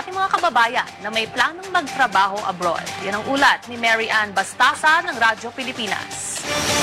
ating mga kababayan na may planong magtrabaho abroad. Yan ang ulat ni Mary Ann Bastasa ng Radyo Pilipinas.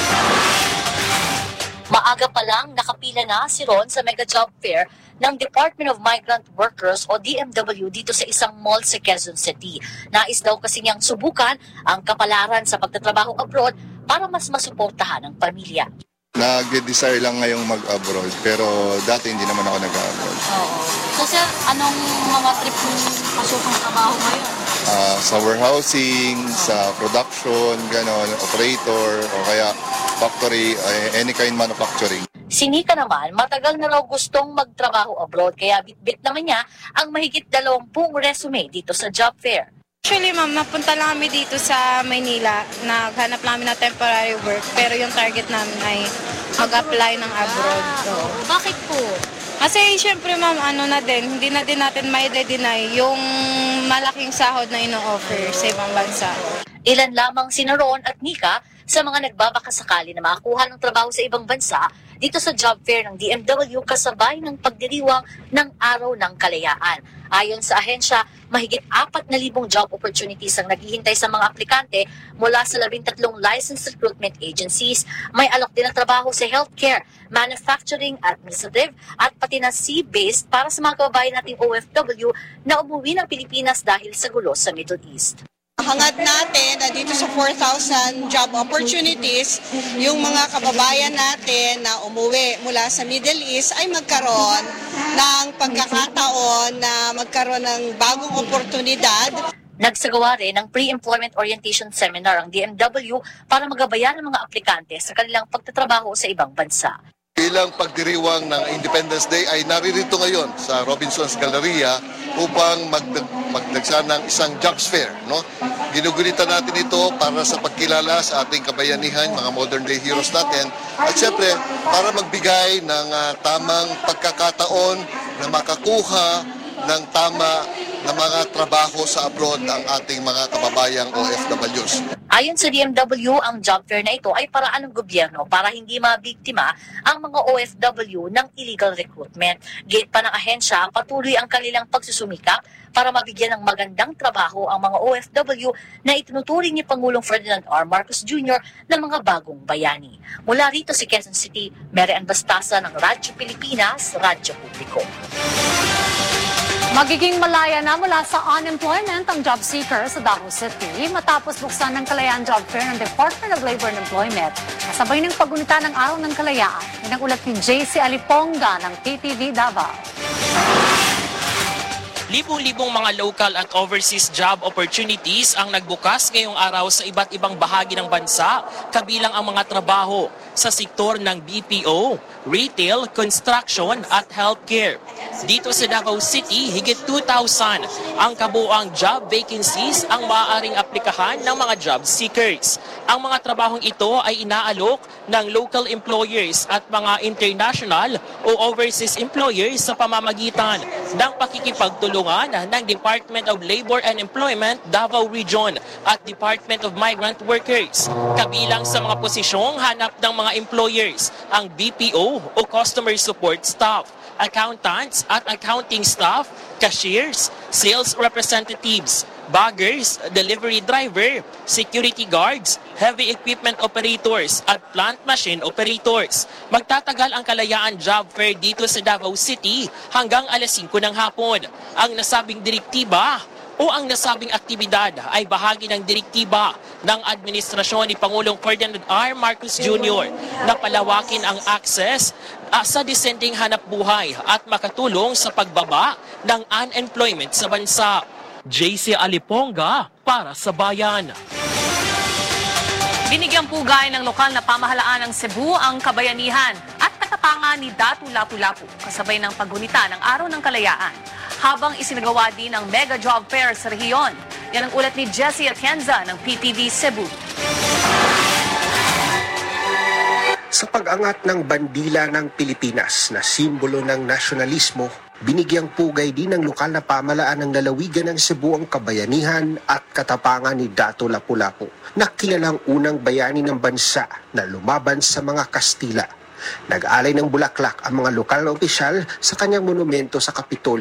Maaga pa lang nakapila na si Ron sa mega job fair ng Department of Migrant Workers o DMW dito sa isang mall sa Quezon City. Nais daw kasi niyang subukan ang kapalaran sa pagtatrabaho abroad para mas masuportahan ang pamilya. Nag-desire lang ngayong mag-abroad, pero dati hindi naman ako nag-abroad. Oo. So sir, anong mga trip mong pasukang trabaho ngayon? Sa warehousing, sa production, ganon, operator, o kaya factory, any kind manufacturing. Si Nika naman, matagal na raw gustong magtrabaho abroad, kaya bit-bit naman niya ang mahigit 20 resume dito sa job fair. Actually, ma'am, napunta lang kami dito sa Maynila. Naghanap lang kami ng temporary work. Pero yung target namin ay mag-apply ng abroad. So, Bakit po? kasi syempre, ma'am, hindi na din natin may deny yung malaking sahod na ino-offer sa ibang bansa. Ilan lamang sina Ron at Nika sa mga nagbabakasakali na makakuha ng trabaho sa ibang bansa dito sa job fair ng DMW kasabay ng pagdiriwang ng Araw ng Kalayaan. Ayon sa ahensya, mahigit 4,000 job opportunities ang naghihintay sa mga aplikante mula sa 13 licensed recruitment agencies. May alok din ang trabaho sa healthcare, manufacturing, administrative at pati na sea-based para sa mga kababayan nating OFW na umuwi ng Pilipinas dahil sa gulo sa Middle East. Hangad natin na dito sa 4,000 job opportunities, yung mga kababayan natin na umuwi mula sa Middle East ay magkaroon ng pagkakataon na magkaroon ng bagong oportunidad. Nagsagawa rin ng pre-employment orientation seminar ang DMW para magabayan ang mga aplikante sa kanilang pagtatrabaho sa ibang bansa. Bilang pagdiriwang ng Independence Day ay naririto ngayon sa Robinson's Galleria upang magdagsa ng isang jobs fair. No? Ginugulitan natin ito para sa pagkilala sa ating kabayanihan, mga modern day heroes natin. At siyempre, para magbigay ng tamang pagkakataon na makakuha ng tama na mga trabaho sa abroad ang ating mga kababayang OFWs. Ayon sa DMW, ang job fair na ito ay paraan ng gobyerno para hindi mabiktima ang mga OFW ng illegal recruitment. Gate pa ng ahensya, patuloy ang kanilang pagsusumikap para mabigyan ng magandang trabaho ang mga OFW na itinuturing ni Pangulong Ferdinand R. Marcos Jr. ng mga bagong bayani. Mula rito sa Quezon City, Mary Ann Bastasa ng Radyo Pilipinas, Radyo Publiko. Magiging malaya na mula sa unemployment ang job seeker sa Davao City matapos buksan ng Kalayaan Job Fair ng Department of Labor and Employment. Kasabay ng paggunita ng Araw ng Kalayaan, yan ang ulat ni JC Aliponga ng PTV Davao. Libu-libong mga local at overseas job opportunities ang nagbukas ngayong araw sa iba't ibang bahagi ng bansa, kabilang ang mga trabaho sa sektor ng BPO, retail, construction at healthcare. Dito sa Davao City, higit 2,000 ang kabuuang job vacancies ang maaaring aplikahan ng mga job seekers. Ang mga trabahong ito ay inaalok ng local employers at mga international o overseas employers sa pamamagitan ng pakikipagtulungan ng Department of Labor and Employment Davao Region at Department of Migrant Workers. Kabilang sa mga posisyong hanap ng mga employers ang BPO o Customer Support Staff, accountants at accounting staff, cashiers, sales representatives, baggers, delivery driver, security guards, heavy equipment operators at plant machine operators. Magtatagal ang Kalayaan Job Fair dito sa Davao City hanggang alas 5 ng hapon. Ang nasabing direktiba o ang nasabing aktibidad ay bahagi ng direktiba ng administrasyon ni Pangulong Ferdinand R. Marcos Jr. na palawakin ang access sa disenteng hanap buhay at makatulong sa pagbaba ng unemployment sa bansa. JC Aliponga para sa Bayan. Binigyang pugay ng lokal na pamahalaan ng Cebu ang kabayanihan at katapangan ni Datu Lapu-Lapu kasabay ng paggunita ng Araw ng Kalayaan habang isinagawa din ang mega job fair sa rehiyon. Yan ang ulat ni Jessie Atienza ng PTV Cebu. Sa pag-angat ng bandila ng Pilipinas na simbolo ng nasyonalismo, binigyang pugay din ng lokal na pamahalaan ng lalawigan ng Cebu ang kabayanihan at katapangan ni Datu Lapu-Lapu, na kilalang unang bayani ng bansa na lumaban sa mga Kastila. Nag-alay ng bulaklak ang mga lokal na opisyal sa kanyang monumento sa Kapitolyo.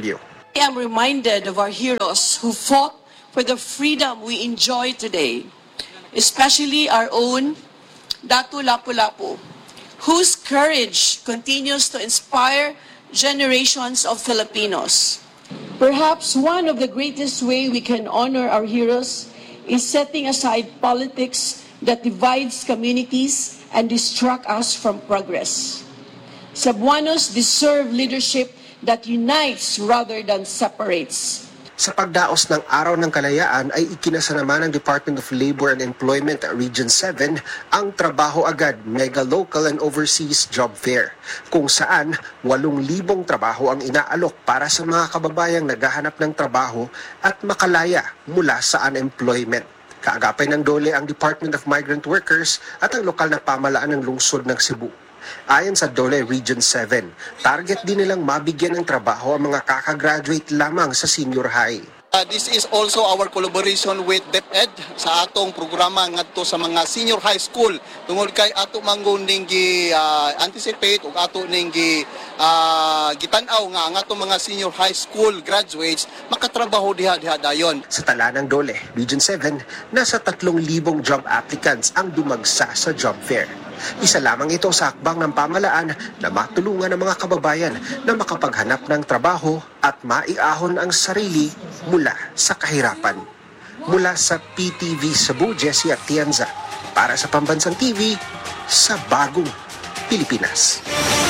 I am reminded of our heroes who fought for the freedom we enjoy today, especially our own Datu Lapu-Lapu, whose courage continues to inspire generations of Filipinos. Perhaps one of the greatest ways we can honor our heroes is setting aside politics that divides communities and distract us from progress. Cebuanos deserve leadership that unites rather than separates. Sa pagdaos ng Araw ng Kalayaan ay ikinasa naman ng Department of Labor and Employment Region 7 ang Trabaho Agad Mega Local and Overseas Job Fair, kung saan 8,000 trabaho ang inaalok para sa mga kababayang naghahanap ng trabaho at makalaya mula sa unemployment. Kaagapay ng DOLE ang Department of Migrant Workers at ang lokal na pamalaan ng lungsod ng Cebu. Ayon sa DOLE Region 7, target din nilang mabigyan ng trabaho ang mga kakagraduate lamang sa senior high. This is also our collaboration with DepEd sa atong programa ngadto sa mga senior high school tungod kay ato manggon ning anticipate ug ato ning gitanaw nga ang atong mga senior high school graduates makatrabaho diha dayon. Sa tala ng DOLE Region 7, nasa 3,000 job applicants ang dumagsa sa job fair. Isa lamang ito sa hakbang ng pamalaan na matulungan ng mga kababayan na makapaghanap ng trabaho at maiahon ang sarili mula sa kahirapan. Mula sa PTV Cebu, Jessie Atienza, para sa Pambansang TV, sa Bagong Pilipinas.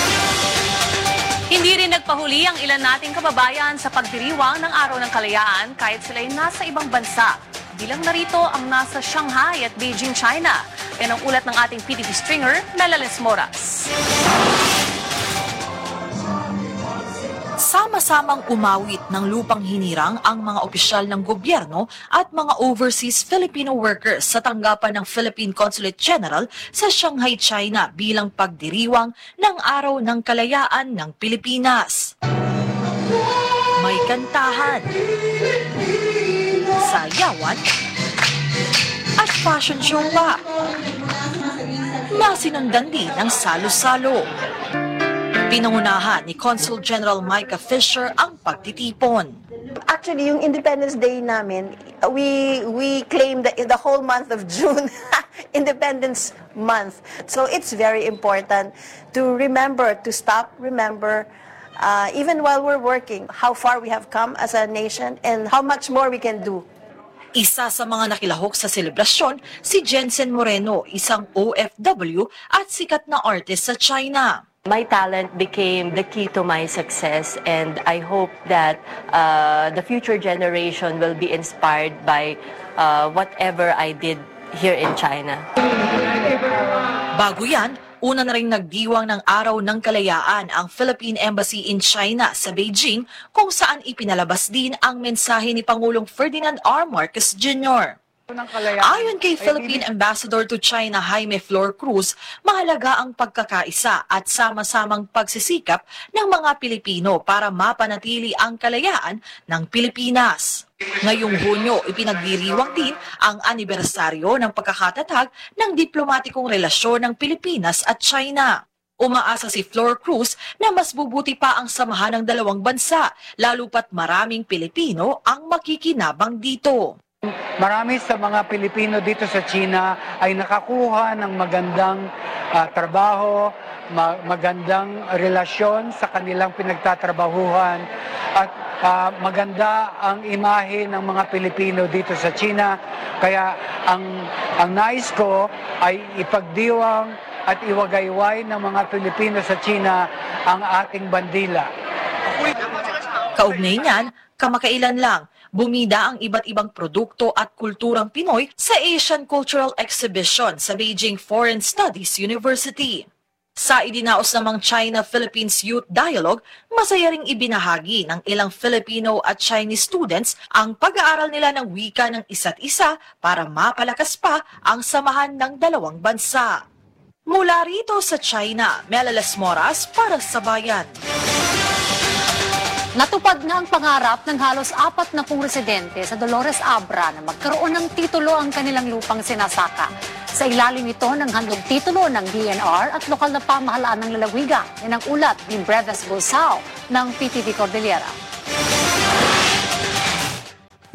Hindi rin nagpahuli ang ilan nating kababayan sa pagdiriwang ng Araw ng Kalayaan kahit sila'y nasa ibang bansa. Bilang narito ang nasa Shanghai at Beijing, China. Yan ang ulat ng ating PTV stringer, Melales Moras. Sama-samang umawit ng lupang hinirang ang mga opisyal ng gobyerno at mga overseas Filipino workers sa tanggapan ng Philippine Consulate General sa Shanghai, China bilang pagdiriwang ng Araw ng Kalayaan ng Pilipinas. May kantahan, sayawan, at fashion show pa. Nasinundan din ng salo-salo. Pinangunahan ni Consul General Micah Fisher ang pagtitipon. Actually, yung Independence Day namin, we claim the whole month of June Independence Month. So it's very important to remember, to stop, remember, even while we're working, how far we have come as a nation and how much more we can do. Isa sa mga nakilahok sa selebrasyon, si Jensen Moreno, isang OFW at sikat na artist sa China. My talent became the key to my success, and I hope that the future generation will be inspired by whatever I did here in China. Bago yan, una na rin nagdiwang ng Araw ng Kalayaan ang Philippine Embassy in China sa Beijing, kung saan ipinalabas din ang mensahe ni Pangulong Ferdinand R. Marcos Jr. Ayon kay Philippine Ambassador to China Jaime Flor Cruz, mahalaga ang pagkakaisa at sama-samang pagsisikap ng mga Pilipino para mapanatili ang kalayaan ng Pilipinas. Ngayong Hunyo, ipinagdiriwang din ang anibersaryo ng pagkakatatag ng diplomatikong relasyon ng Pilipinas at China. Umaasa si Flor Cruz na mas bubuti pa ang samahan ng dalawang bansa, lalo pat maraming Pilipino ang makikinabang dito. Marami sa mga Pilipino dito sa China ay nakakuha ng magandang trabaho, magandang relasyon sa kanilang pinagtatrabahuhan at maganda ang imahe ng mga Pilipino dito sa China. Kaya ang nais ko ay ipagdiwang at iwagayway ng mga Pilipino sa China ang ating bandila. Kaugnay niyan, kamakailan lang, bumida ang iba't ibang produkto at kulturang Pinoy sa Asian Cultural Exhibition sa Beijing Foreign Studies University. Sa idinaos namang China-Philippines Youth Dialogue, masaya ring ibinahagi ng ilang Filipino at Chinese students ang pag-aaral nila ng wika ng isa't isa para mapalakas pa ang samahan ng dalawang bansa. Mula rito sa China, Melales Moras para sa Bayan. Natupad na ang pangarap ng halos 40 residente sa Dolores Abra na magkaroon ng titulo ang kanilang lupang sinasaka. Sa ilalim ito ng handog titulo ng DNR at lokal na pamahalaan ng lalawigan. Yan ang ulat ni Breves Bulsao ng PTV Cordillera.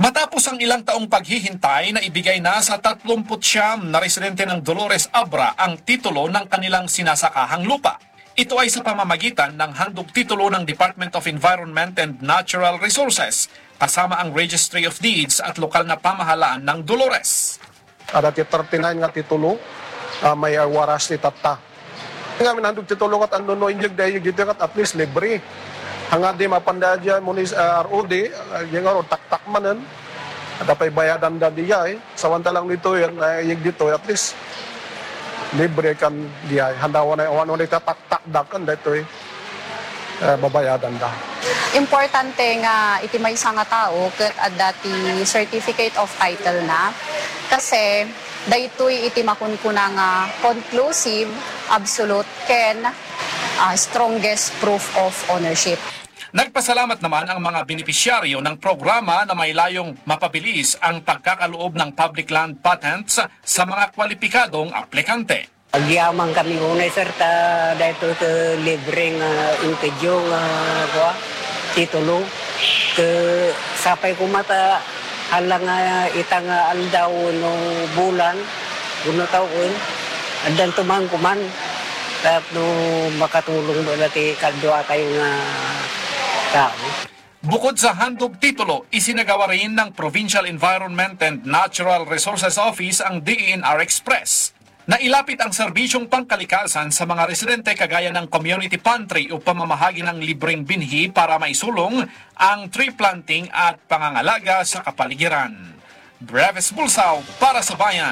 Matapos ang ilang taong paghihintay na ibigay na sa 39 na residente ng Dolores Abra ang titulo ng kanilang sinasakahang lupa. Ito ay sa pamamagitan ng handog titulo ng Department of Environment and Natural Resources, kasama ang Registry of Deeds at lokal na pamahalaan ng Dolores. Ada 39 nga titulo, may waras ni tata. Nga minandog titulo kat ano injig dayo gito kat at least libre. Hanga di mapandadya munis ROD, yung tak-tak manan. Ada pa'y bayadan da diya Samantalang dito yung dito at least libre kan diya. Handawan na ano nito tak-tak dakan dito babayadan da. Importante nga iti may nga tao ket adati certificate of title na kasi daytoy iti makunkuna nga conclusive, absolute ken strongest proof of ownership. Nagpasalamat naman ang mga benepisyaryo ng programa na may layong mapabilis ang pagkakaloob ng public land patents sa mga kwalipikadong aplikante. Agyaman kami unay sir ta dahito sa libreng inkedyong titulo ke sapay kumata halang itang aldaw no bulan uno taon adan tumang kuman tap no makatulong do nati kadwa tayong tao. Bukod sa handog titulo, isinagawa rin ng Provincial Environment and Natural Resources Office ang DENR Express. Nailapit ang serbisyong pangkalikasan sa mga residente kagaya ng community pantry o pamamahagi ng libreng binhi para maisulong ang tree planting at pangangalaga sa kapaligiran. Breves Bulsaw para sa Bayan.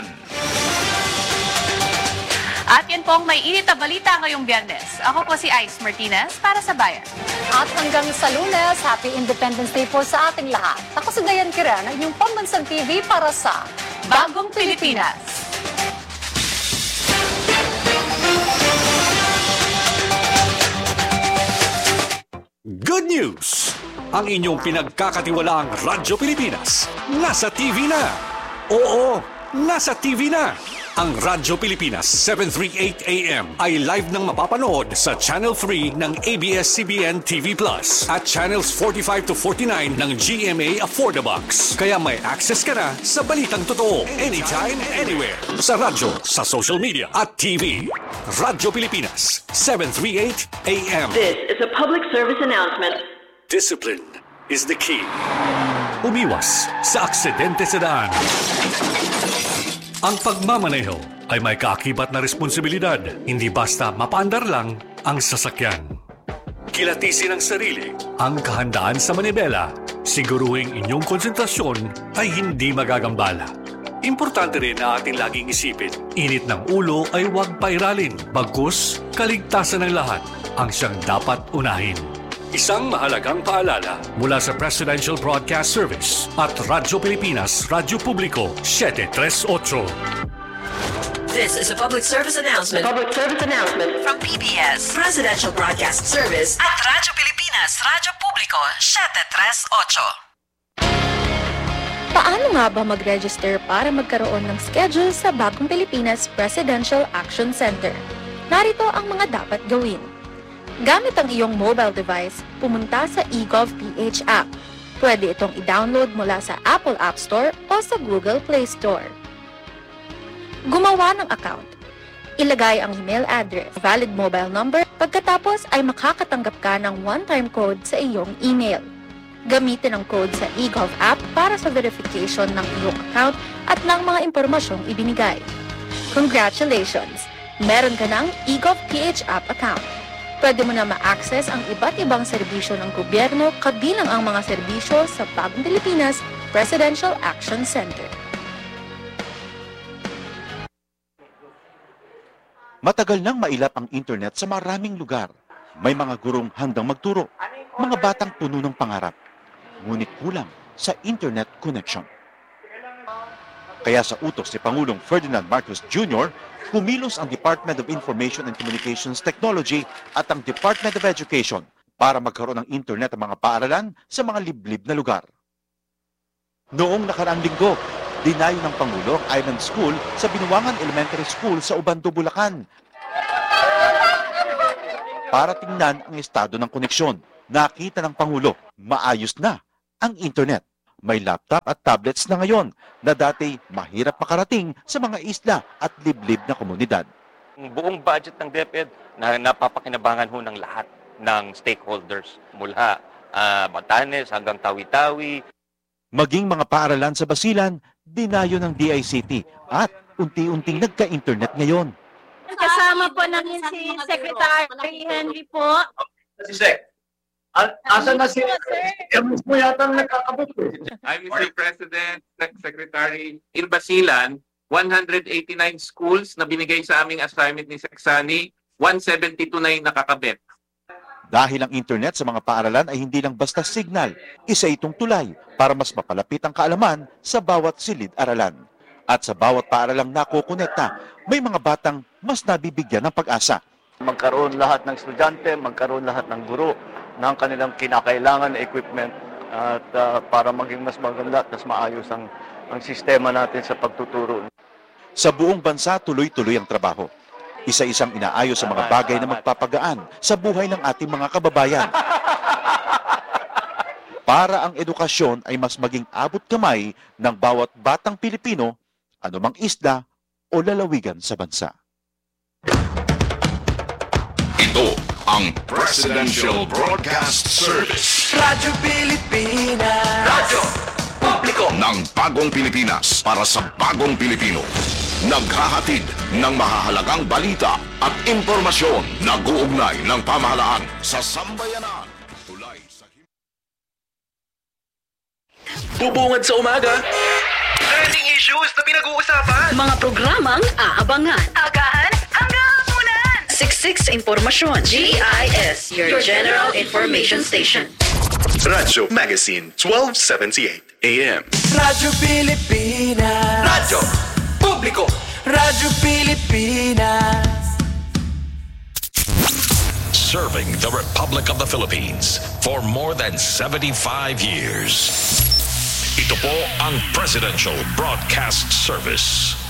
At yan pong may init na balita ngayong Biyernes. Ako po si Ice Martinez para sa Bayan. At hanggang sa Lunes, Happy Independence Day po sa ating lahat. Ako si Dayan Kiran, ang inyong pambansang TV para sa Bagong Pilipinas. Good news! Ang inyong pinagkakatiwalaang Radyo Pilipinas nasa TV na. Oo, nasa TV na. Ang Radyo Pilipinas 738 AM ay live nang mapapanood sa Channel 3 ng ABS-CBN TV Plus at Channels 45 to 49 ng GMA Affordabox. Kaya may access ka na sa balitang totoo anytime, anywhere. Sa radyo, sa social media at TV. Radyo Pilipinas 738 AM. This is a public service announcement. Discipline is the key. Umiwas sa aksidente sa daan. Ang pagmamaneho ay may kaakibat na responsibilidad, hindi basta mapaandar lang ang sasakyan. Kilatisin ang sarili, ang kahandaan sa manibela, siguruhing inyong konsentrasyon ay hindi magagambala. Importante rin na ating laging isipin, init ng ulo ay huwag pairalin, bagkus kaligtasan ng lahat ang siyang dapat unahin. Isang mahalagang paalala mula sa Presidential Broadcast Service at Radyo Pilipinas, Radyo Publiko 738. This is a public service announcement. Public service announcement from PBS, Presidential Broadcast Service at Radyo Pilipinas, Radyo Publiko 738. Paano nga ba mag-register para magkaroon ng schedule sa Bagong Pilipinas Presidential Action Center? Narito ang mga dapat gawin. Gamit ang iyong mobile device, pumunta sa eGov.ph app. Pwede itong i-download mula sa Apple App Store o sa Google Play Store. Gumawa ng account. Ilagay ang email address, valid mobile number, pagkatapos ay makakatanggap ka ng one-time code sa iyong email. Gamitin ang code sa eGov app para sa verification ng iyong account at ng mga impormasyong ibinigay. Congratulations! Meron ka ng eGov.ph app account. Pwede mo na ma-access ang iba't ibang serbisyo ng gobyerno kabilang ang mga serbisyo sa Bagong Pilipinas Presidential Action Center. Matagal nang mailap ang internet sa maraming lugar. May mga gurong handang magturo, mga batang puno ng pangarap. Ngunit kulang sa internet connection. Kaya sa utos ni Pangulong Ferdinand Marcos Jr., kumilos ang Department of Information and Communications Technology at ang Department of Education para magkaroon ng internet ang mga paaralan sa mga liblib na lugar. Noong nakaraang linggo, dinayo ng Pangulo ang Island School sa Binuangan Elementary School sa Ubando, Bulacan. Para tingnan ang estado ng koneksyon, nakita ng Pangulo, maayos na ang internet. May laptop at tablets na ngayon na dati mahirap makarating sa mga isla at liblib na komunidad. Buong budget ng DepEd na napapakinabangan ho ng lahat ng stakeholders mula Batanes hanggang Tawi-Tawi. Maging mga paaralan sa Basilan, dinayo ng DICT at unti-unting nagka-internet ngayon. Kasama po namin si Secretary Henry po. Si Sec, asan na si mo yata nakakabot I'm Mr. President, Secretary. In Basilan, 189 schools na binigay sa aming assignment ni Seksani, 172 na yung nakakabit. Dahil ang internet sa mga paaralan ay hindi lang basta signal, isa itong tulay para mas mapalapit ang kaalaman sa bawat silid-aralan. At sa bawat paaralang nakukonekta, may mga batang mas nabibigyan ng pag-asa. Magkaroon lahat ng estudyante, magkaroon lahat ng guro ng kanilang kinakailangan na equipment at para maging mas maganda at mas maayos ang sistema natin sa pagtuturo. Sa buong bansa, tuloy-tuloy ang trabaho. Isa-isang inaayos sa mga bagay na magpapagaan sa buhay ng ating mga kababayan. Para ang edukasyon ay mas maging abot kamay ng bawat batang Pilipino, anumang isla o lalawigan sa bansa. Ito ang Presidential Broadcast Service. Radyo Pilipinas. Radyo Publiko ng Bagong Pilipinas para sa Bagong Pilipino. Naghahatid ng mahahalagang balita at impormasyon na guugnay ng pamahalaan sa sambayanan. Tulay sa Bubungad sa umaga. Trending issues na pinag-uusapan. Mga programang aabangan. Agahan hanggang hapunan. Siksik sa impormasyon. GIS, your General Information Station. Radyo Magazine, 1278 AM. Radyo Pilipinas. Radyo Publiko. Radyo Pilipinas. Serving the Republic of the Philippines for more than 75 years. Ito po ang Presidential Broadcast Service.